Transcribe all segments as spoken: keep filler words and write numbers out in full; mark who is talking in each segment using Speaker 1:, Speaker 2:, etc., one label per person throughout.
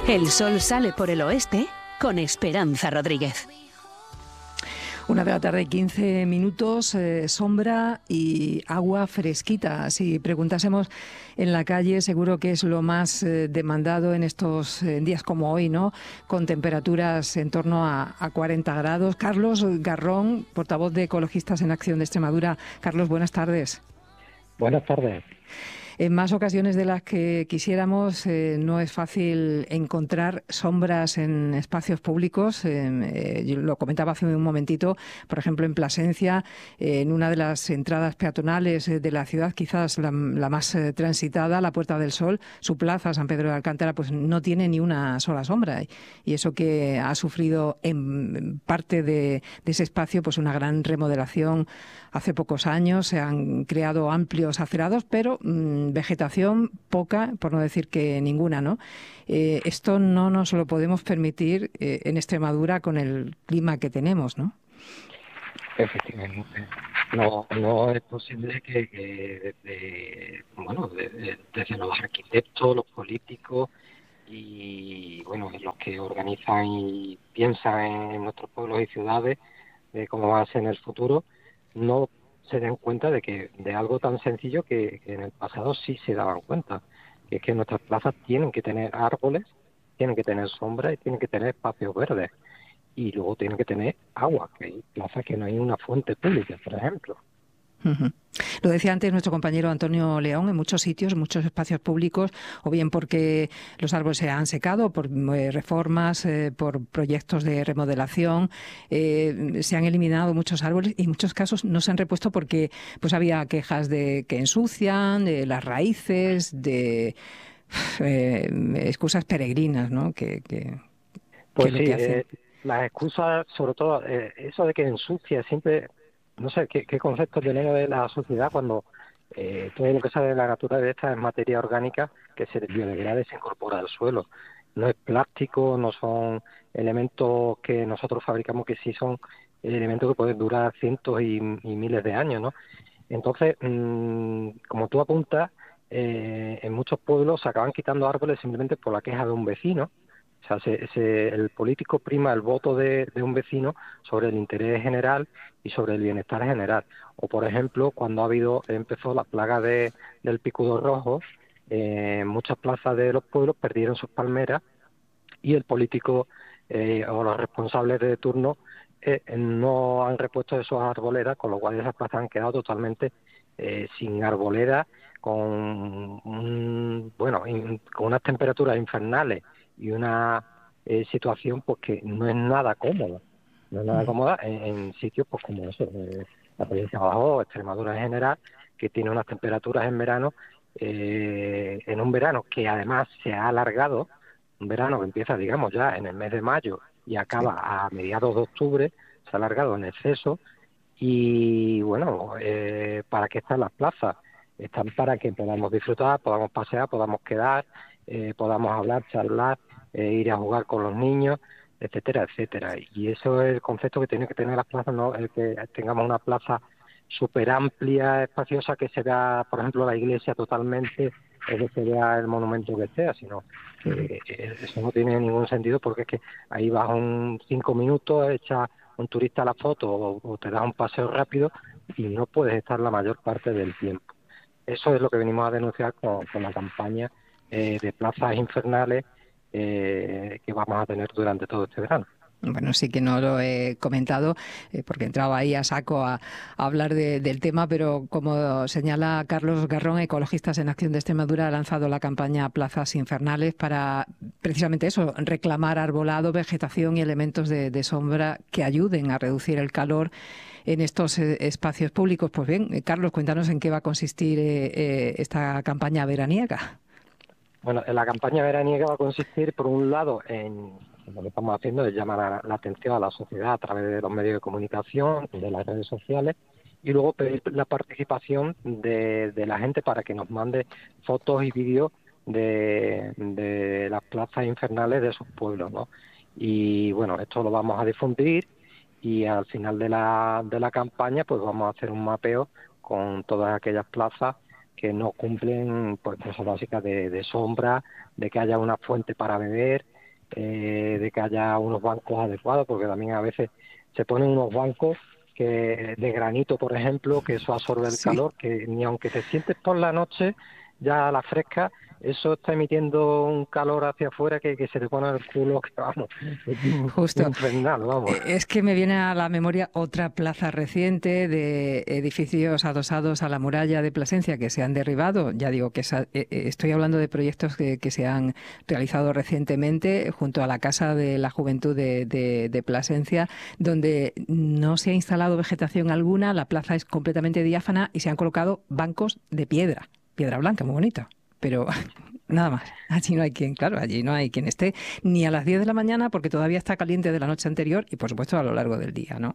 Speaker 1: El sol sale por el oeste con Esperanza Rodríguez.
Speaker 2: Una de la tarde, quince minutos, eh, sombra y agua fresquita. Si preguntásemos en la calle, seguro que es lo más eh, demandado en estos eh, días como hoy, ¿no? Con temperaturas en torno a, a cuarenta grados. Carlos Garrón, portavoz de Ecologistas en Acción de Extremadura. Carlos, buenas tardes.
Speaker 3: Buenas tardes.
Speaker 2: En más ocasiones de las que quisiéramos, eh, no es fácil encontrar sombras en espacios públicos. Eh, eh, yo lo comentaba hace un momentito, por ejemplo, en Plasencia, eh, en una de las entradas peatonales de la ciudad, quizás la, la más eh, transitada, la Puerta del Sol, su plaza, San Pedro de Alcántara, pues no tiene ni una sola sombra. Y eso que ha sufrido en parte de, de ese espacio pues una gran remodelación hace pocos años. Se han creado amplios acerados, pero mmm, vegetación poca, por no decir que ninguna, ¿no? Eh, esto no nos lo podemos permitir eh, en Extremadura con el clima que tenemos, ¿no?
Speaker 3: Efectivamente. No, no es posible que, que de, bueno, de, de, desde los arquitectos, los políticos y, bueno, los que organizan y piensan en nuestros pueblos y ciudades de cómo va a ser en el futuro, no se den cuenta de que de algo tan sencillo que, que en el pasado sí se daban cuenta, que es que nuestras plazas tienen que tener árboles, tienen que tener sombra y tienen que tener espacios verdes, y luego tienen que tener agua, que hay plazas que no hay una fuente pública, por ejemplo.
Speaker 2: Uh-huh. Lo decía antes nuestro compañero Antonio León, en muchos sitios, en muchos espacios públicos, o bien porque los árboles se han secado por eh, reformas, eh, por proyectos de remodelación, eh, se han eliminado muchos árboles y en muchos casos no se han repuesto porque pues había quejas de que ensucian, de las raíces, de eh, excusas peregrinas, ¿no? Que, que,
Speaker 3: pues
Speaker 2: que lo
Speaker 3: sí,
Speaker 2: que hacen.
Speaker 3: eh, las excusas, sobre todo, eh, eso de que ensucia siempre. No sé qué, qué concepto tenemos de la sociedad cuando eh, todo lo que sale de la naturaleza es materia orgánica que se biodegrada y se incorpora al suelo. No es plástico, no son elementos que nosotros fabricamos que sí son elementos que pueden durar cientos y, y miles de años, ¿no? Entonces, mmm, como tú apuntas, eh, en muchos pueblos se acaban quitando árboles simplemente por la queja de un vecino. O sea, se, se, el político prima el voto de, de un vecino sobre el interés general y sobre el bienestar general. O, por ejemplo, cuando ha habido empezó la plaga de, del picudo rojo, eh, muchas plazas de los pueblos perdieron sus palmeras y el político eh, o los responsables de turno eh, no han repuesto esas arboledas, con lo cual esas plazas han quedado totalmente eh, sin arboledas, con un, bueno, in, con unas temperaturas infernales y una eh, situación pues que no es nada cómoda, no es nada cómoda en, en sitios pues como eso, eh, la provincia de Badajoz, Extremadura en general, que tiene unas temperaturas en verano, eh, en un verano que además se ha alargado, un verano que empieza, digamos, ya en el mes de mayo y acaba sí. a mediados de octubre, se ha alargado en exceso y, bueno, eh, ¿para qué están las plazas? Están para que podamos disfrutar, podamos pasear, podamos quedar, eh, podamos hablar, charlar, eh, ir a jugar con los niños, etcétera, etcétera. Y eso es el concepto que tiene que tener las plazas, no el que tengamos una plaza súper amplia, espaciosa, que se vea, por ejemplo, la iglesia totalmente, o que se vea el monumento que sea, sino que eh, eso no tiene ningún sentido porque es que ahí vas un cinco minutos, echa un turista la foto o, o te das un paseo rápido y no puedes estar la mayor parte del tiempo. Eso es lo que venimos a denunciar con, con la campaña eh, de plazas infernales eh, que vamos a tener durante todo este verano.
Speaker 2: Bueno, sí que no lo he comentado eh, porque entraba ahí a saco a, a hablar de, del tema, pero como señala Carlos Garrón, Ecologistas en Acción de Extremadura ha lanzado la campaña Plazas Infernales para precisamente eso, reclamar arbolado, vegetación y elementos de, de sombra que ayuden a reducir el calor en estos eh, espacios públicos. Pues bien, eh, Carlos, cuéntanos en qué va a consistir eh, eh, esta campaña veraniega.
Speaker 3: Bueno, la campaña veraniega va a consistir, por un lado, en lo que estamos haciendo es llamar a la atención a la sociedad a través de los medios de comunicación, de las redes sociales, y luego pedir la participación de, de la gente para que nos mande fotos y vídeos de, de las plazas infernales de sus pueblos, ¿no? Y bueno, esto lo vamos a difundir y al final de la, de la campaña pues vamos a hacer un mapeo con todas aquellas plazas que no cumplen pues cosas básicas de, de sombra, de que haya una fuente para beber, eh, de que haya unos bancos adecuados, porque también a veces se ponen unos bancos que de granito, por ejemplo, que eso absorbe el
Speaker 2: Sí.
Speaker 3: calor, que ni aunque te sientes por la noche, ya a la fresca, eso está emitiendo un calor hacia afuera que, que se te pone el culo, que vamos,
Speaker 2: Justo.
Speaker 3: infernal, vamos.
Speaker 2: Eh, Es que me viene a la memoria otra plaza reciente de edificios adosados a la muralla de Plasencia que se han derribado. Ya digo que esa- eh, eh, estoy hablando de proyectos que, que se han realizado recientemente junto a la Casa de la Juventud de, de- de Plasencia, donde no se ha instalado vegetación alguna, la plaza es completamente diáfana y se han colocado bancos de piedra, piedra blanca, muy bonita. Pero nada más. Allí no hay quien, claro, allí no hay quien esté ni a las diez de la mañana porque todavía está caliente de la noche anterior y por supuesto a lo largo del día, ¿no?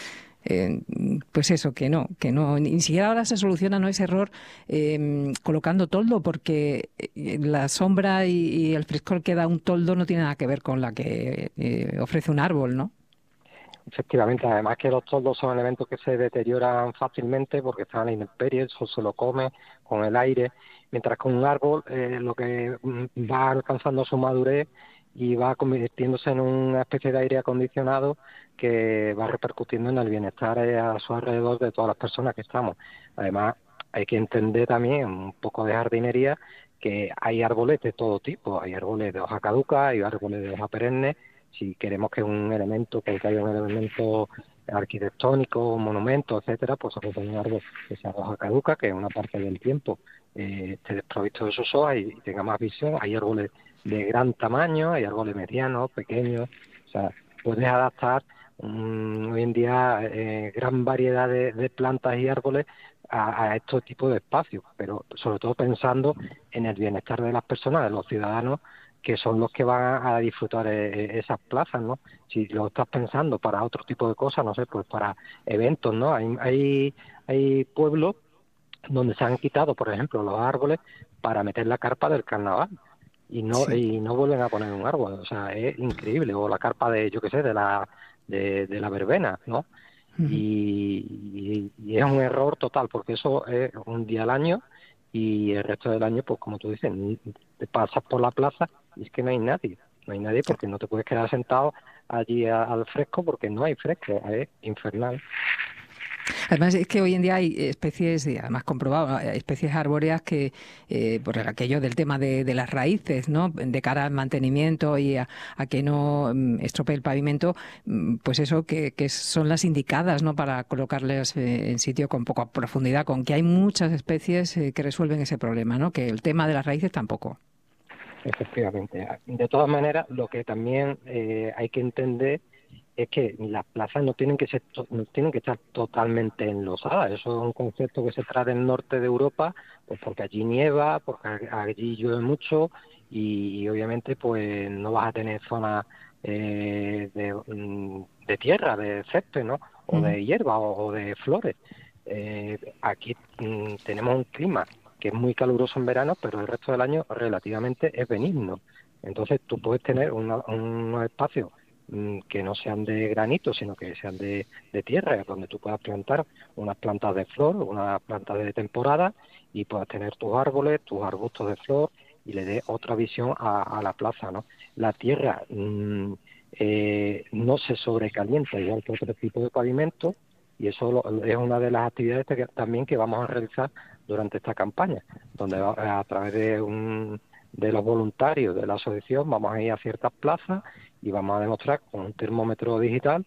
Speaker 2: Eh, pues eso, que no, que no, ni siquiera ahora se soluciona no ese error eh, colocando toldo porque eh, la sombra y, y el frescor que da un toldo no tiene nada que ver con la que eh, ofrece un árbol, ¿no?
Speaker 3: Efectivamente, además que los toldos son elementos que se deterioran fácilmente porque están en la intemperie, eso se lo come con el aire, mientras que un árbol eh, lo que mm, va alcanzando su madurez y va convirtiéndose en una especie de aire acondicionado que va repercutiendo en el bienestar eh, a su alrededor de todas las personas que estamos. Además, hay que entender también un poco de jardinería que hay árboles de todo tipo, hay árboles de hoja caduca, hay árboles de hoja perenne. Si queremos que un elemento, que haya un elemento arquitectónico, un monumento, etcétera, pues se puede un árbol que sea de hoja caduca, que una parte del tiempo eh, esté desprovisto de sus hojas y, y tenga más visión. Hay árboles de gran tamaño, hay árboles medianos, pequeños, o sea, puedes adaptar um, hoy en día eh, gran variedad de, de plantas y árboles a, a estos tipos de espacios, pero sobre todo pensando en el bienestar de las personas, de los ciudadanos, que son los que van a disfrutar eh, esas plazas, ¿no? Si lo estás pensando para otro tipo de cosas, no sé, pues para eventos, ¿no? Hay, hay, hay pueblos donde se han quitado, por ejemplo, los árboles para meter la carpa del carnaval y no
Speaker 2: Sí.
Speaker 3: y no vuelven a poner un árbol, o sea, es increíble, o la carpa de, yo qué sé, de la de, de la verbena, ¿no?
Speaker 2: Ujú.
Speaker 3: Y, y, y es un error total, porque eso es un día al año y el resto del año, pues como tú dices, ni- te pasas por la plaza y es que no hay nadie, no hay nadie porque no te puedes quedar sentado allí a- al fresco porque no hay fresco, es infernal.
Speaker 2: Además, es que hoy en día hay especies, y además comprobado, ¿no? Hay especies arbóreas que, eh, por aquello del tema de, de las raíces, ¿no? De cara al mantenimiento y a, a que no mm, estropee el pavimento, mm, pues eso, que, que son las indicadas, ¿no? Para colocarles eh, en sitio con poca profundidad, con que hay muchas especies eh, que resuelven ese problema, ¿no? Que el tema de las raíces tampoco.
Speaker 3: Efectivamente. De todas maneras, lo que también eh, hay que entender es que las plazas no tienen que ser to- no tienen que estar totalmente enlosadas. Eso es un concepto que se trae del norte de Europa, pues porque allí nieva, porque a- allí llueve mucho y, y obviamente pues no vas a tener zonas eh, de, mm, de tierra, de césped, ¿no? O
Speaker 2: Ujú.
Speaker 3: de hierba o, o de flores. Eh, aquí mm, tenemos un clima que es muy caluroso en verano, pero el resto del año relativamente es benigno. Entonces tú puedes tener una- unos espacios mm, que no sean de granito, sino que sean de, de tierra, donde tú puedas plantar unas plantas de flor, unas plantas de temporada, y puedas tener tus árboles, tus arbustos de flor, y le dé otra visión a, a la plaza, ¿no? La tierra mm, eh, no se sobrecalienta igual que otro tipo de pavimento, y eso lo- es una de las actividades que, también que vamos a realizar durante esta campaña, donde va- a través de un de los voluntarios de la asociación vamos a ir a ciertas plazas y vamos a demostrar con un termómetro digital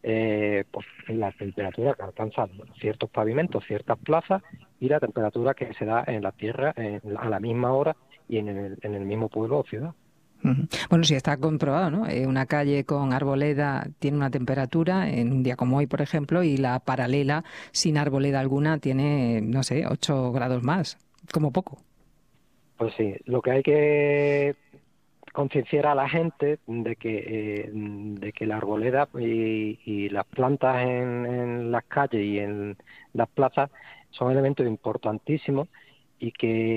Speaker 3: eh, pues, la temperatura que alcanzan ciertos pavimentos, ciertas plazas y la temperatura que se da en la tierra en- a la misma hora y en el, en el mismo pueblo o ciudad.
Speaker 2: Ujú. Bueno, sí está comprobado, ¿no? Eh, una calle con arboleda tiene una temperatura en un día como hoy, por ejemplo, y la paralela sin arboleda alguna tiene, no sé, ocho grados más, como poco.
Speaker 3: Pues sí, lo que hay que concienciar a la gente de que eh, de que la arboleda y, y las plantas en, en las calles y en las plazas son elementos importantísimos y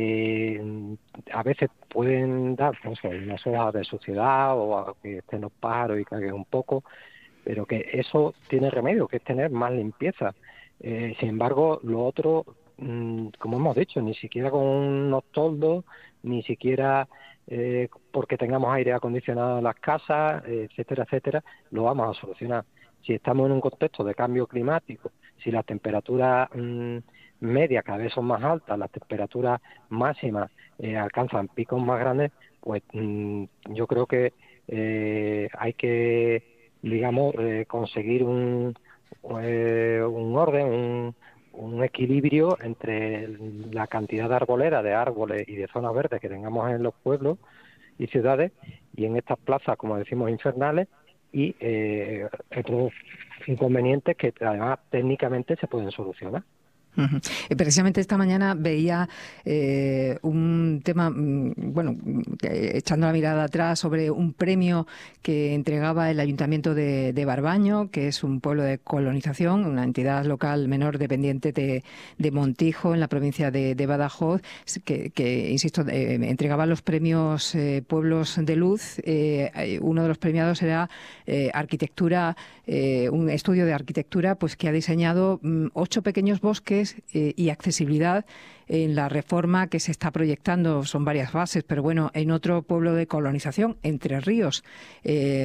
Speaker 3: que mm, a veces pueden dar, no sé, unas hojas de suciedad o a que estén los pájaros y caguen un poco, pero que eso tiene remedio, que es tener más limpieza. Eh, sin embargo, lo otro, mm, como hemos dicho, ni siquiera con unos toldos, ni siquiera eh, porque tengamos aire acondicionado en las casas, eh, etcétera, etcétera, lo vamos a solucionar. Si estamos en un contexto de cambio climático, si las temperaturas mmm, medias cada vez son más altas, las temperaturas máximas eh, alcanzan picos más grandes, pues mmm, yo creo que eh, hay que, digamos, eh, conseguir un, eh, un orden, un, un equilibrio entre la cantidad de arboleda, de árboles y de zonas verdes que tengamos en los pueblos y ciudades, y en estas plazas, como decimos, infernales, y eh, otros inconvenientes que además técnicamente se pueden solucionar.
Speaker 2: Uh-huh. Precisamente esta mañana veía eh, un tema, bueno, echando la mirada atrás, sobre un premio que entregaba el Ayuntamiento de, de Barbaño, que es un pueblo de colonización, una entidad local menor dependiente de, de Montijo, en la provincia de, de Badajoz, que, que insisto, eh, entregaba los premios eh, Pueblos de Luz. Eh, uno de los premiados era eh, arquitectura, eh, un estudio de arquitectura, pues que ha diseñado mm, ocho pequeños bosques Eh, y accesibilidad en la reforma que se está proyectando. Son varias fases, pero bueno, en otro pueblo de colonización, Entre Ríos. Eh,